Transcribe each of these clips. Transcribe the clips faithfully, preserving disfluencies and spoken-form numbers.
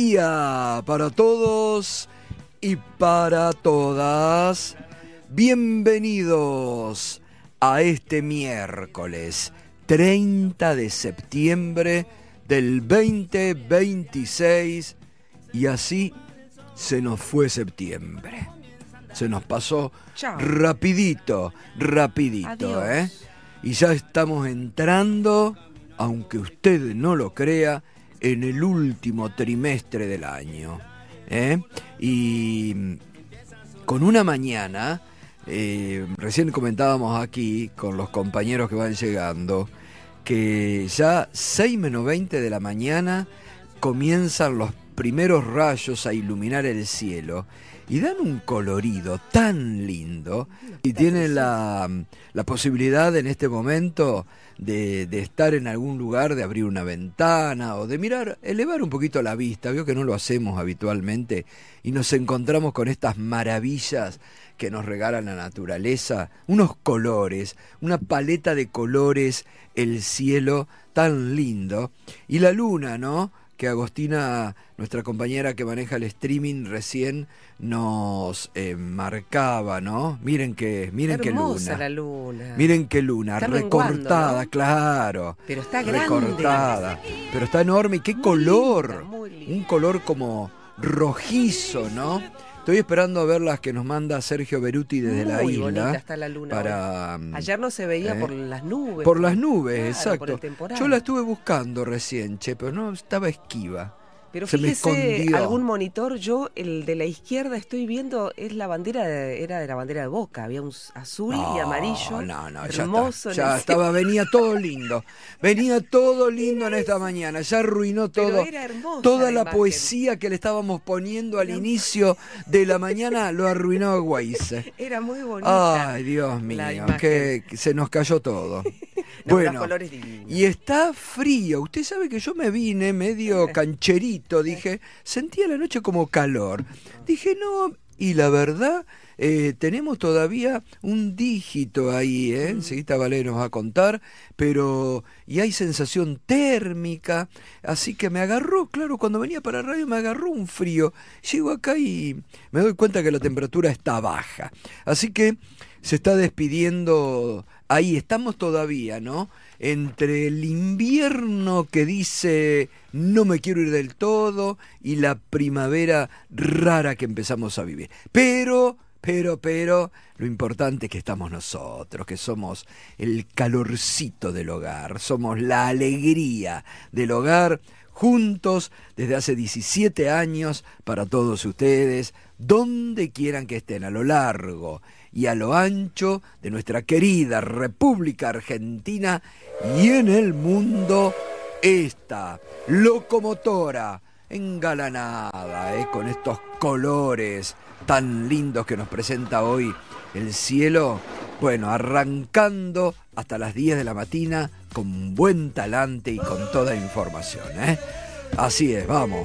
día para todos y para todas. Bienvenidos a este miércoles treinta de septiembre del veinte veintiséis, y así se nos fue septiembre. Se nos pasó Chao. rapidito, rapidito, Adiós. ¿eh? Y ya estamos entrando, aunque usted no lo crea, en el último trimestre del año, ¿eh? Y con una mañana, eh, recién comentábamos aquí con los compañeros que van llegando, que ya seis menos veinte de la mañana comienzan los primeros rayos a iluminar el cielo y dan un colorido tan lindo, y tienen la, la posibilidad en este momento de, de estar en algún lugar, de abrir una ventana o de mirar, elevar un poquito la vista. Veo que no lo hacemos habitualmente y nos encontramos con estas maravillas que nos regala la naturaleza, unos colores, una paleta de colores, el cielo tan lindo, y la luna, ¿no?, que Agostina, nuestra compañera que maneja el streaming, recién nos eh, marcaba, ¿no? Miren que, miren qué luna. La luna. Miren qué luna, está recortada, menguando, ¿no? Claro. Pero está grande. Recortada, pero está enorme. ¿Y qué muy color? Linda, muy linda. Un color como rojizo, ¿no? Estoy esperando a ver las que nos manda Sergio Beruti desde Muy la isla. bonita está la luna. Para, ayer no se veía eh, por las nubes. Por las nubes, claro, exacto. por el temporal. Yo la estuve buscando recién, che, pero no, estaba esquiva. Pero se fíjese, me escondió. Algún monitor, yo el de la izquierda estoy viendo, es la bandera, de, era de la bandera de Boca, había un azul no, y amarillo, no, no, hermoso. Ya, está, ya estaba, venía todo lindo, venía todo lindo en esta mañana, ya arruinó todo, toda la, la poesía que le estábamos poniendo al era inicio de la mañana, lo arruinó Guayce. Era muy bonita. Ay, Dios mío, que, que se nos cayó todo. No, bueno, y está frío. Usted sabe que yo me vine medio cancherito, dije, sentía la noche como calor. Dije, no, y la verdad, eh, tenemos todavía un dígito ahí, ¿eh? Enseguida Vale nos va a contar, pero, y hay sensación térmica, así que me agarró, claro, cuando venía para radio me agarró un frío. Llego acá y me doy cuenta que la temperatura está baja. Así que se está despidiendo. Ahí estamos todavía, ¿no? Entre el invierno que dice no me quiero ir del todo y la primavera rara que empezamos a vivir. Pero, pero, pero, lo importante es que estamos nosotros, que somos el calorcito del hogar, somos la alegría del hogar, juntos desde hace diecisiete años para todos ustedes, donde quieran que estén, a lo largo y a lo ancho de nuestra querida República Argentina y en el mundo, esta locomotora engalanada, ¿eh? Con estos colores tan lindos que nos presenta hoy el cielo. Bueno, arrancando hasta las diez de la mañana con buen talante y con toda información, ¿eh? Así es, vamos.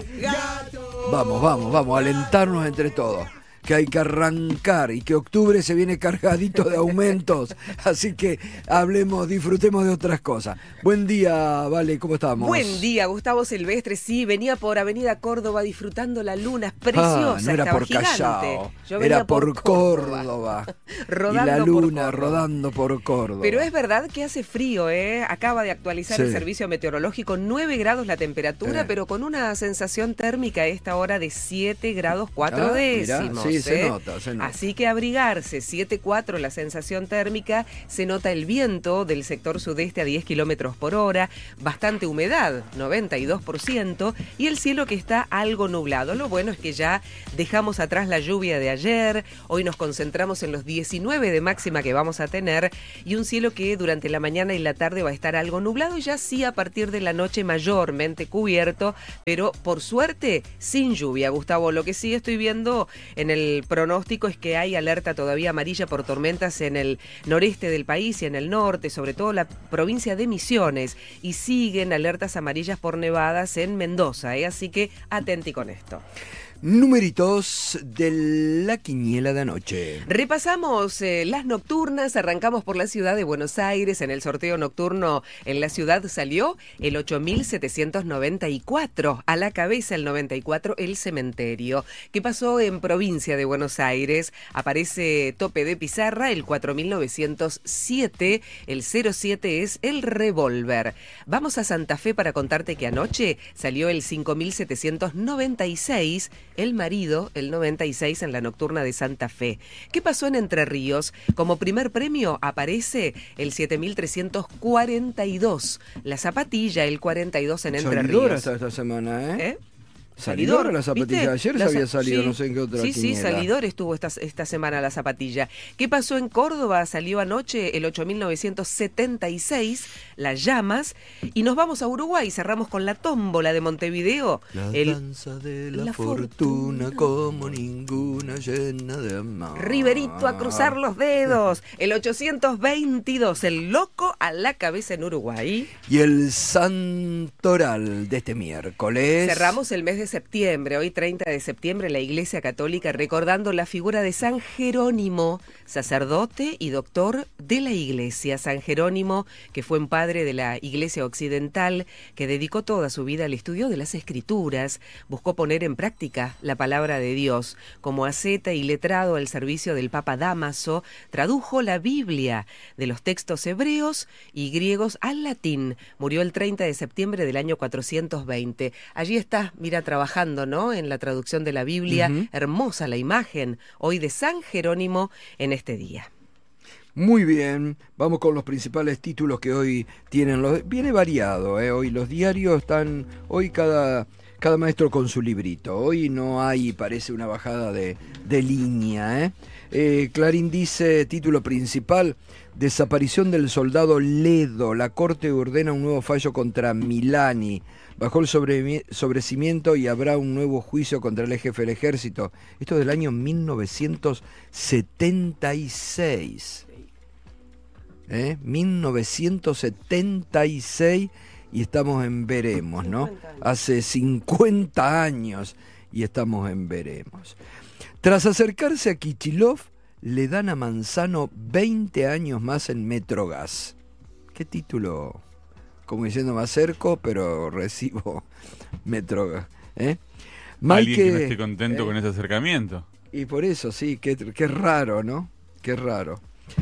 Vamos, vamos, vamos, a alentarnos entre todos, que hay que arrancar y que octubre se viene cargadito de aumentos, así que hablemos, disfrutemos de otras cosas. Buen día, Vale, ¿cómo estamos? Buen día, Gustavo Silvestre, sí, venía por Avenida Córdoba disfrutando la luna, es preciosa, ah, no era por gigante. Callao, Yo era por, por Córdoba, Córdoba. rodando y la luna por rodando por Córdoba. Pero es verdad que hace frío, ¿eh? Acaba de actualizar sí. el servicio meteorológico, nueve grados la temperatura, eh. pero con una sensación térmica a esta hora de siete grados cuatro ah, décimos. Mirá, sí, ¿eh? se nota, se nota. Así que abrigarse, siete cuatro la sensación térmica, se nota el viento del sector sudeste a diez kilómetros por hora, bastante humedad, noventa y dos por ciento, y el cielo que está algo nublado. Lo bueno es que ya dejamos atrás la lluvia de ayer, hoy nos concentramos en los diecinueve de máxima que vamos a tener, y un cielo que durante la mañana y la tarde va a estar algo nublado, y ya sí a partir de la noche mayormente cubierto, pero por suerte sin lluvia, Gustavo. Lo que sí estoy viendo en el pronóstico es que hay alerta todavía amarilla por tormentas en el noreste del país y en el norte, sobre todo la provincia de Misiones, y siguen alertas amarillas por nevadas en Mendoza, ¿eh? Así que atenti con esto. Numeritos de la quiniela de anoche. Repasamos eh, las nocturnas, arrancamos por la ciudad de Buenos Aires. En el sorteo nocturno en la ciudad salió el ocho mil setecientos noventa y cuatro, a la cabeza el noventa y cuatro, el cementerio. ¿Qué pasó en provincia de Buenos Aires? Aparece tope de pizarra el cuatro mil novecientos siete, el cero siete es el revólver. Vamos a Santa Fe para contarte que anoche salió el cinco mil setecientos noventa y seis, el marido, el noventa y seis en la nocturna de Santa Fe. ¿Qué pasó en Entre Ríos? Como primer premio aparece el siete mil trescientos cuarenta y dos, la zapatilla, el cuarenta y dos en Entre Salidora Ríos. hasta esta semana, ¿eh? ¿Eh? Salidor, la zapatilla. ¿Viste? Ayer La se había za- salido, sí, no sé en qué otra Sí, quiniela. sí, Salidor estuvo esta, esta semana la zapatilla. ¿Qué pasó en Córdoba? Salió anoche el ocho mil novecientos setenta y seis, las llamas. Y nos vamos a Uruguay, cerramos con la tómbola de Montevideo. La el, danza de la, la fortuna, fortuna. como ninguna, llena de amor. Riverito a cruzar los dedos. El ochocientos veintidós, el loco a la cabeza en Uruguay. Y el santoral de este miércoles. Cerramos el mes de septiembre, hoy treinta de septiembre, la Iglesia Católica recordando la figura de San Jerónimo, sacerdote y doctor de la Iglesia. San Jerónimo, que fue un padre de la Iglesia Occidental, que dedicó toda su vida al estudio de las Escrituras, buscó poner en práctica la palabra de Dios. Como asceta y letrado al servicio del Papa Dámaso, tradujo la Biblia de los textos hebreos y griegos al latín. Murió el treinta de septiembre del año cuatrocientos veinte. Allí está, mira, trabajando, ¿no?, en la traducción de la Biblia. Uh-huh. Hermosa la imagen hoy de San Jerónimo en este día. Muy bien, vamos con los principales títulos que hoy tienen. Los, viene variado, ¿eh? Hoy los diarios están, hoy cada, cada maestro con su librito. Hoy no hay, parece, una bajada de, de línea, ¿eh? Eh, Clarín dice, título principal, desaparición del soldado Ledo. La Corte ordena un nuevo fallo contra Milani. Bajó el sobre, sobrecimiento y habrá un nuevo juicio contra el jefe del ejército. Esto es del año mil novecientos setenta y seis. ¿Eh? mil novecientos setenta y seis y estamos en veremos, ¿no? Hace cincuenta años y estamos en veremos. Tras acercarse a Kichilov, le dan a Manzano veinte años más en Metrogas. ¿Qué título? Como diciendo, me acerco, pero recibo Metrogas. ¿eh? Alguien que no esté contento ¿eh? con ese acercamiento. Y por eso, sí, qué, qué raro, ¿no? Qué raro.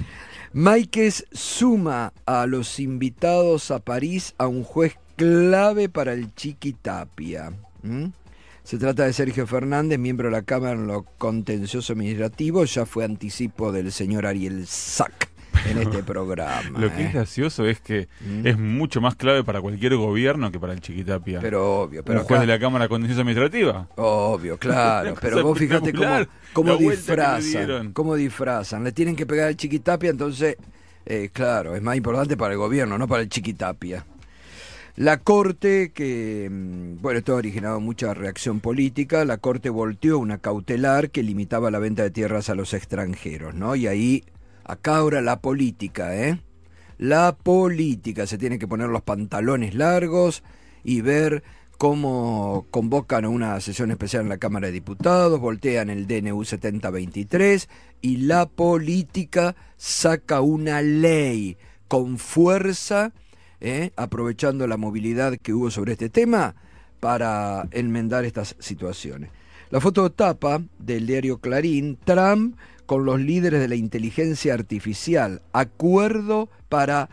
Máiquez suma a los invitados a París a un juez clave para el Chiquitapia. ¿Mm? Se trata de Sergio Fernández, miembro de la Cámara en lo contencioso administrativo. Ya fue anticipo del señor Ariel Sack en este programa. Lo que ¿eh? es gracioso es que ¿Mm? es mucho más clave para cualquier gobierno que para el Chiquitapia. Pero obvio. Pero un juez acá, de la Cámara contencioso administrativa. Obvio, claro. Pero vos fijate cómo, cómo disfrazan. Cómo disfrazan. Le tienen que pegar al Chiquitapia, entonces, eh, claro, es más importante para el gobierno, no para el Chiquitapia. La Corte, que, bueno, esto ha originado mucha reacción política, la Corte volteó una cautelar que limitaba la venta de tierras a los extranjeros, ¿no? Y ahí, acá ahora la política, ¿eh? La política, se tiene que poner los pantalones largos y ver cómo convocan a una sesión especial en la Cámara de Diputados, voltean el D N U setenta veintitrés y la política saca una ley con fuerza, ¿Eh? aprovechando la movilidad que hubo sobre este tema para enmendar estas situaciones. La foto de tapa del diario Clarín, Trump con los líderes de la inteligencia artificial, acuerdo para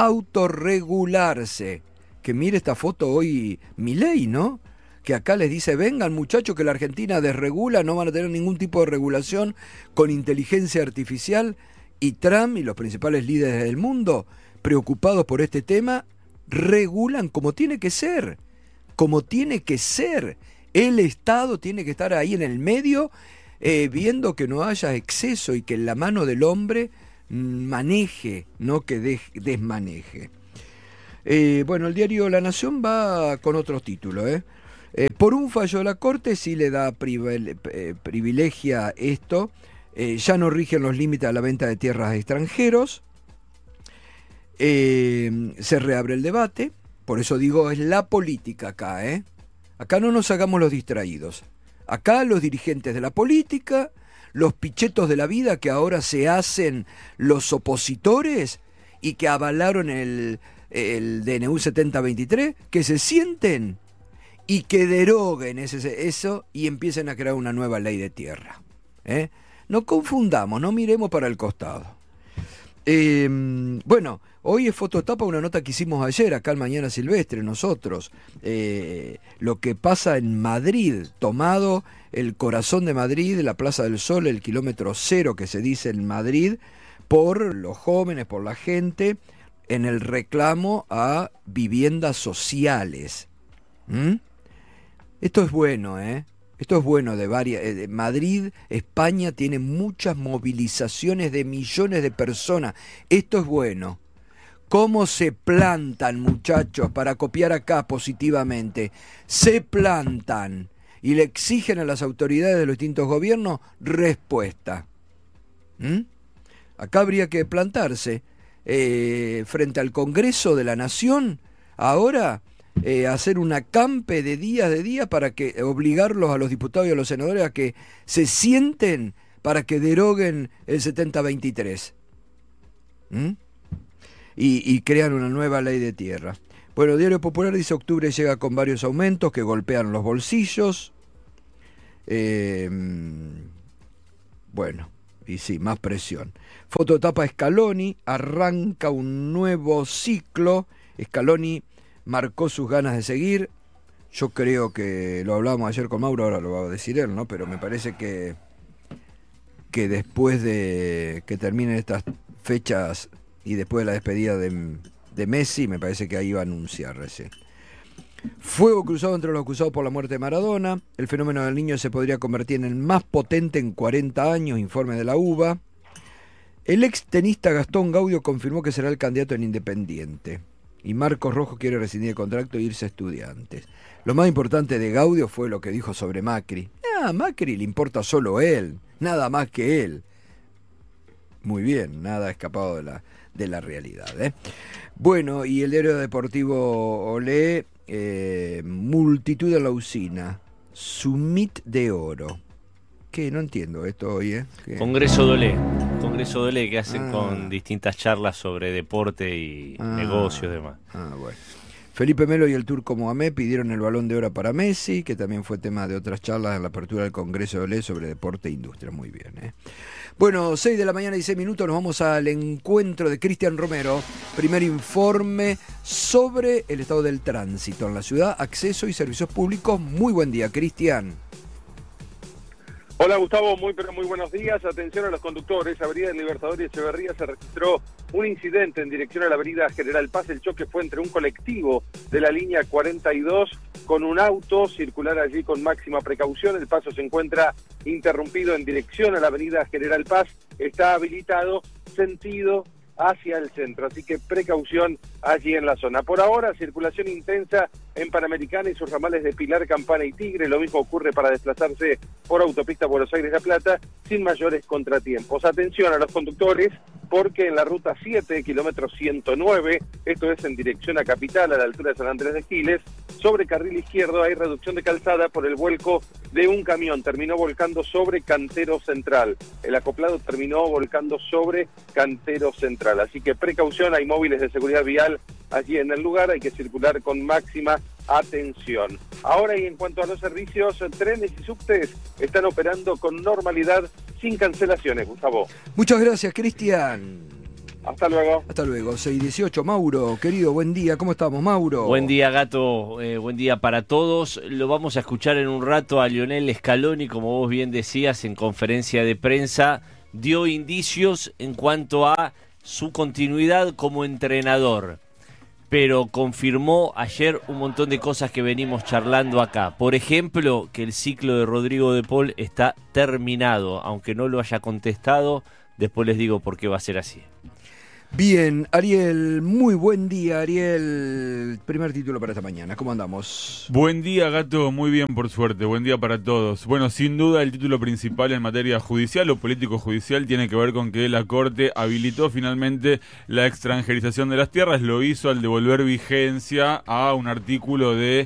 autorregularse. Que mire esta foto hoy Milei, ¿no? Que acá les dice, vengan muchachos que la Argentina desregula, no van a tener ningún tipo de regulación con inteligencia artificial, y Trump y los principales líderes del mundo preocupados por este tema, regulan como tiene que ser, como tiene que ser. El Estado tiene que estar ahí en el medio, eh, viendo que no haya exceso y que la mano del hombre maneje, no que de, desmaneje. Eh, bueno, el diario La Nación va con otro título, ¿eh? Eh, por un fallo de la Corte sí le da privile, eh, privilegia esto, eh, ya no rigen los límites a la venta de tierras a extranjeros. Eh, se reabre el debate, por eso digo, es la política acá, ¿eh? Acá no nos hagamos los distraídos. Acá los dirigentes de la política, los pichetos de la vida que ahora se hacen los opositores y que avalaron el, el D N U setenta veintitrés, que se sienten y que deroguen ese, eso y empiecen a crear una nueva ley de tierra. ¿eh? No confundamos, no miremos para el costado. Eh, bueno, hoy es fototapa una nota que hicimos ayer acá en Mañana Silvestre, nosotros. Eh, lo que pasa en Madrid, tomado el corazón de Madrid, la Plaza del Sol, el kilómetro cero que se dice en Madrid, por los jóvenes, por la gente, en el reclamo a viviendas sociales. ¿Mm? Esto es bueno, ¿eh? Esto es bueno de varias. Eh, de Madrid, España tiene muchas movilizaciones de millones de personas. Esto es bueno. ¿Cómo se plantan, muchachos, para copiar acá positivamente? Se plantan y le exigen a las autoridades de los distintos gobiernos respuesta. ¿Mm? Acá habría que plantarse eh, frente al Congreso de la Nación. Ahora Eh, hacer un acampe de día de día para que obligarlos a los diputados y a los senadores a que se sienten para que deroguen el setenta veintitrés ¿Mm? y, y crean una nueva ley de tierra. Bueno, Diario Popular dice: octubre llega con varios aumentos que golpean los bolsillos. Eh, bueno, y sí, más presión. Fototapa Scaloni, arranca un nuevo ciclo. Scaloni marcó sus ganas de seguir. Yo creo que lo hablábamos ayer con Mauro, ahora lo va a decir él, ¿no? Pero me parece que que después de que terminen estas fechas y después de la despedida de, de Messi, me parece que ahí va a anunciar recién. Fuego cruzado entre los acusados por la muerte de Maradona. El fenómeno del Niño se podría convertir en el más potente en cuarenta años, informe de la U B A. El ex tenista Gastón Gaudio confirmó que será el candidato en Independiente. Y Marcos Rojo quiere rescindir el contrato e irse a Estudiantes. Lo más importante de Gaudio fue lo que dijo sobre Macri. Ah, a Macri le importa solo él, nada más que él. Muy bien, nada escapado de la, de la realidad. ¿eh? Bueno, y el diario deportivo Olé, eh, multitud en la usina, Summit de oro. ¿Qué? No entiendo esto hoy, ¿eh? ¿Qué? Congreso de Olé. Congreso de Olé que hacen Ah. con distintas charlas sobre deporte y Ah. negocios y demás. Ah, bueno. Felipe Melo y el turco Mohamed pidieron el Balón de Oro para Messi, que también fue tema de otras charlas en la apertura del Congreso de Olé sobre deporte e industria. Muy bien, ¿eh? Bueno, seis de la mañana y seis minutos, nos vamos al encuentro de Cristian Romero. Primer informe sobre el estado del tránsito en la ciudad, acceso y servicios públicos. Muy buen día, Cristian. Hola Gustavo, muy pero muy buenos días. Atención a los conductores. Avenida Libertador y Echeverría se registró un incidente en dirección a la avenida General Paz. El choque fue entre un colectivo de la línea cuarenta y dos con un auto. Circular allí con máxima precaución. El paso se encuentra interrumpido en dirección a la avenida General Paz. Está habilitado sentido hacia el centro, así que precaución allí en la zona. Por ahora, circulación intensa en Panamericana y sus ramales de Pilar, Campana y Tigre. Lo mismo ocurre para desplazarse por autopista Buenos Aires-La Plata sin mayores contratiempos. Atención a los conductores, porque en la ruta siete, kilómetro ciento nueve, esto es en dirección a Capital, a la altura de San Andrés de Giles, sobre carril izquierdo hay reducción de calzada por el vuelco de un camión. Terminó volcando sobre Cantero Central. El acoplado terminó volcando sobre Cantero Central. Así que precaución, hay móviles de seguridad vial allí en el lugar, hay que circular con máxima atención. Ahora, y en cuanto a los servicios, trenes y subtes están operando con normalidad, sin cancelaciones, Gustavo. Muchas gracias, Cristian. Hasta luego. Hasta luego. seis dieciocho, Mauro, querido, buen día. ¿Cómo estamos, Mauro? Buen día, Gato. Eh, buen día para todos. Lo vamos a escuchar en un rato a Lionel Scaloni, como vos bien decías, en conferencia de prensa. Dio indicios en cuanto a su continuidad como entrenador, pero confirmó ayer un montón de cosas que venimos charlando acá. Por ejemplo, que el ciclo de Rodrigo de Paul está terminado, aunque no lo haya contestado. Después les digo por qué va a ser así. Bien, Ariel, muy buen día, Ariel. Primer título para esta mañana, ¿cómo andamos? Buen día, Gato, muy bien por suerte, buen día para todos. Bueno, sin duda el título principal en materia judicial o político-judicial tiene que ver con que la Corte habilitó finalmente la extranjerización de las tierras, lo hizo al devolver vigencia a un artículo de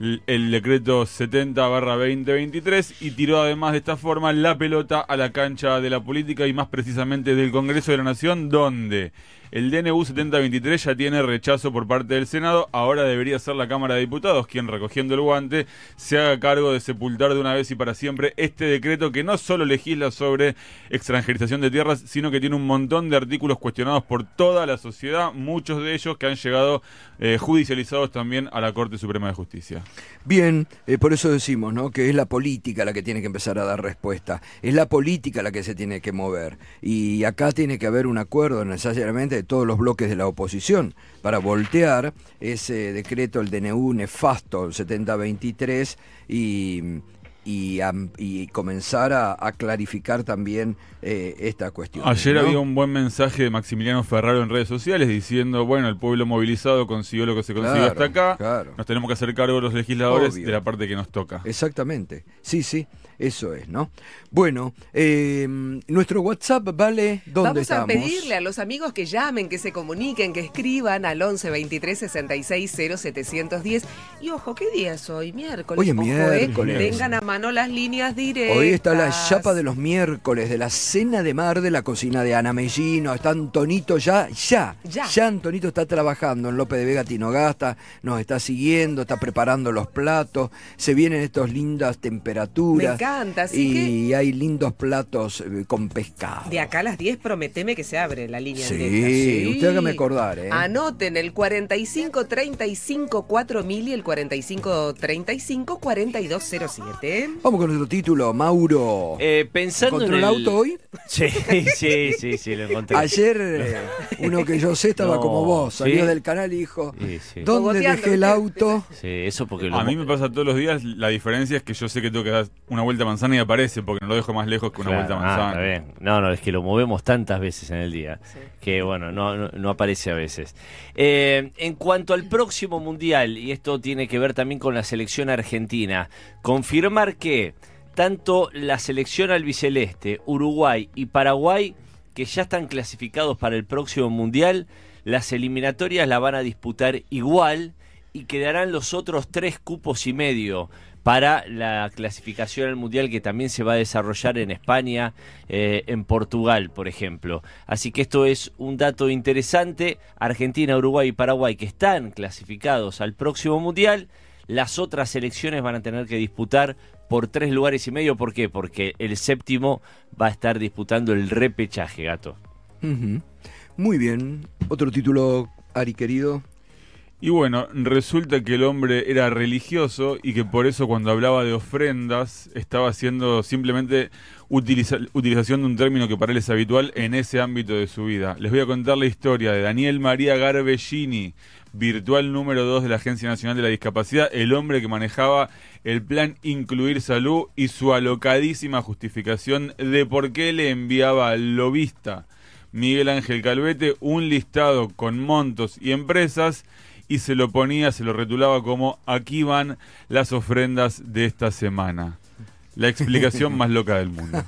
el decreto setenta barra veinte veintitrés y tiró además de esta forma la pelota a la cancha de la política y más precisamente del Congreso de la Nación, donde el D N U setenta veintitrés ya tiene rechazo por parte del Senado. Ahora debería ser la Cámara de Diputados quien, recogiendo el guante, se haga cargo de sepultar de una vez y para siempre este decreto que no solo legisla sobre extranjerización de tierras, sino que tiene un montón de artículos cuestionados por toda la sociedad, muchos de ellos que han llegado eh, judicializados también a la Corte Suprema de Justicia. Bien, eh, por eso decimos, ¿no?, que es la política la que tiene que empezar a dar respuesta, es la política la que se tiene que mover, y acá tiene que haber un acuerdo necesariamente de todos los bloques de la oposición para voltear ese decreto, el D N U nefasto, el setenta veintitrés, y... Y, y comenzar a, a clarificar también eh, esta cuestión. Ayer ¿no? había un buen mensaje de Maximiliano Ferraro en redes sociales diciendo, bueno, el pueblo movilizado consiguió lo que se consiguió claro, hasta acá, claro. Nos tenemos que hacer cargo los legisladores Obvio. de la parte que nos toca. Exactamente, sí, sí, eso es, ¿no? Bueno, eh, nuestro WhatsApp, ¿vale? ¿Dónde Vamos estamos? a pedirle a los amigos que llamen, que se comuniquen, que escriban al once veintitrés sesenta y seis cero setecientos diez. Y ojo, ¿qué día es hoy? Miércoles. Hoy es Ojo, miércoles. Eh. Tengan a mano las líneas directas. Hoy está la chapa de los miércoles, de la cena de mar de la cocina de Ana Mellino. Está Antonito ya, ya, Ya. ya Antonito está trabajando en López de Vega Tinogasta, nos está siguiendo, está preparando los platos, se vienen estas lindas temperaturas. Me encanta, así y que... hay lindos platos eh, con pescado. De acá a las diez prometeme que se abre la línea Sí, directa. usted hágame acordar, ¿eh? Anoten el cuarenta y cinco treinta y cinco cuatro mil y el cuarenta y cinco treinta y cinco cuarenta y dos cero siete. Vamos con nuestro título, Mauro. Eh, pensando ¿Encontró en el el auto hoy? Sí, sí, sí, sí, lo encontré. Ayer eh, uno que yo sé estaba No, como vos, salió ¿sí? del canal y dijo, Sí, sí. ¿dónde Cogoteando, dejé el ¿viste? auto? Sí, eso porque lo A mí me pasa todos los días, la diferencia es que yo sé que tengo que dar una vuelta a manzana y aparece, porque no lo dejo más lejos que una Claro, vuelta a ah, manzana. está bien. No, no, es que lo movemos tantas veces en el día Sí. que, bueno, no, no, no aparece a veces. Eh, en cuanto al próximo Mundial, y esto tiene que ver también con la selección argentina, confirmar que tanto la selección albiceleste, Uruguay y Paraguay, que ya están clasificados para el próximo Mundial, las eliminatorias la van a disputar igual y quedarán los otros tres cupos y medio para la clasificación al Mundial, que también se va a desarrollar en España, eh, en Portugal, por ejemplo. Así que esto es un dato interesante. Argentina, Uruguay y Paraguay, que están clasificados al próximo Mundial, las otras selecciones van a tener que disputar por tres lugares y medio. ¿Por qué? Porque el séptimo va a estar disputando el repechaje, Gato. Ujú. Muy bien. Otro título, Ari querido. Y bueno, resulta que el hombre era religioso y que por eso cuando hablaba de ofrendas estaba haciendo simplemente utiliza- utilización de un término que para él es habitual en ese ámbito de su vida. Les voy a contar la historia de Daniel María Garbellini, virtual número dos de la Agencia Nacional de la Discapacidad, el hombre que manejaba el plan Incluir Salud y su alocadísima justificación de por qué le enviaba al lobista Miguel Ángel Calvete un listado con montos y empresas y se lo ponía, se lo retulaba como aquí van las ofrendas de esta semana. La explicación más loca del mundo.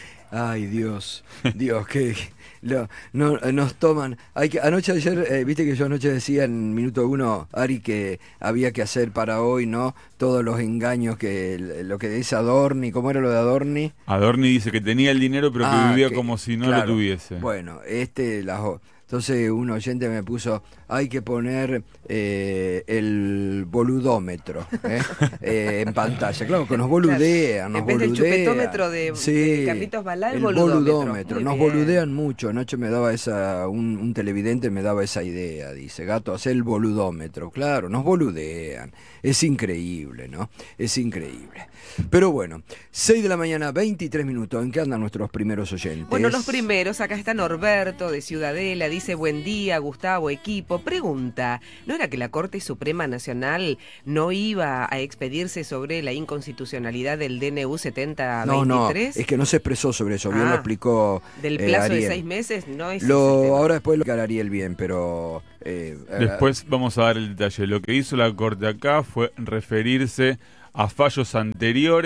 Ay, Dios, Dios, que lo- no, nos toman. Hay que, anoche, ayer, eh, viste que yo anoche decía en minuto uno, Ari, que había que hacer para hoy, ¿no? Todos los engaños que lo que dice Adorni, ¿cómo era lo de Adorni? Adorni dice que tenía el dinero pero que Ah, vivía que- como si no claro. lo tuviese. Bueno, este, las, o- entonces un oyente me puso, hay que poner eh, el boludómetro ¿eh? Eh, en pantalla. Claro, que nos boludean, nos En vez del boludean. chupetómetro de- de Carlitos Balá, el el boludómetro. boludómetro. Muy Nos bien. boludean mucho. Anoche me daba esa, un, un televidente me daba esa idea, dice, Gato, haz el boludómetro. Claro, nos boludean. Es increíble, ¿no? Es increíble. Pero bueno, seis de la mañana, veintitrés minutos. ¿En qué andan nuestros primeros oyentes? Bueno, los primeros, acá está Norberto de Ciudadela, dice buen día, Gustavo, equipo. Pregunta, ¿no era que la Corte Suprema Nacional no iba a expedirse sobre la inconstitucionalidad del D N U setenta No, no, veintitrés? es que no se expresó sobre eso, bien Ah, lo explicó Del eh, plazo de Ariel. seis meses, no es ese el Lo, tema. ahora después lo aclararía Ariel bien, pero... eh, Después vamos a dar el detalle. Lo que hizo la Corte acá fue referirse a fallos anteriores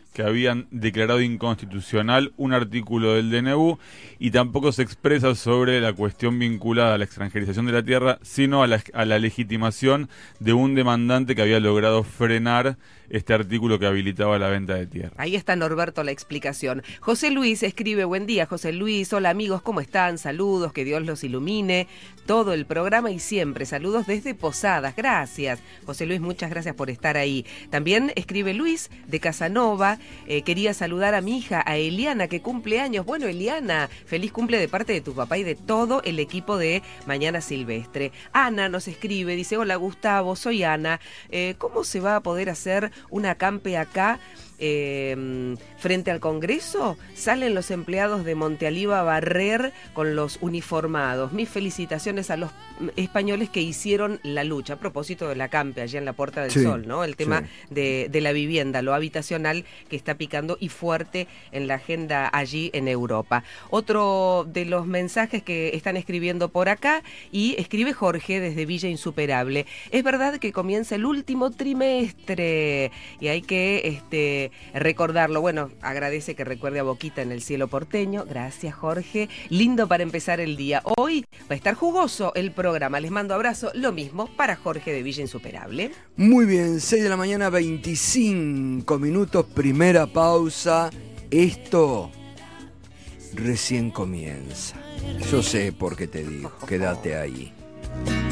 que habían declarado inconstitucional un artículo del D N U, y tampoco se expresa sobre la cuestión vinculada a la extranjerización de la tierra, sino a la, a la legitimación de un demandante que había logrado frenar este artículo que habilitaba la venta de tierra. Ahí está, Norberto, la explicación. José Luis escribe: buen día, José Luis. Hola, amigos, ¿cómo están? Saludos, que Dios los ilumine. Todo el programa y siempre. Saludos desde Posadas. Gracias, José Luis, muchas gracias por estar ahí. También escribe Luis de Casanova. Eh, quería saludar a mi hija, a Eliana, que cumple años. Bueno, Eliana, feliz cumple de parte de tu papá y de todo el equipo de Mañana Silvestre. Ana nos escribe, dice: hola, Gustavo, soy Ana. Eh, ¿Cómo se va a poder hacer una acampe acá eh, frente al Congreso? Salen los empleados de Montealiva a barrer con los uniformados. Mis felicitaciones a los españoles que hicieron la lucha. A propósito de la acampe allá en la Puerta del Sí, Sol, ¿no? El tema sí. de, de la vivienda, lo habitacional, que está picando y fuerte en la agenda allí en Europa. Otro de los mensajes que están escribiendo por acá, y escribe Jorge desde Villa Insuperable: es verdad que comienza el último trimestre y hay que este, recordarlo. Bueno, agradece que recuerde a Boquita en el cielo porteño. Gracias, Jorge. Lindo para empezar el día. Hoy va a estar jugoso el programa. Les mando abrazo. Lo mismo para Jorge de Villa Insuperable. Muy bien, seis de la mañana, veinticinco minutos, primera pausa. Esto recién comienza. Yo sé por qué te digo, quédate ahí.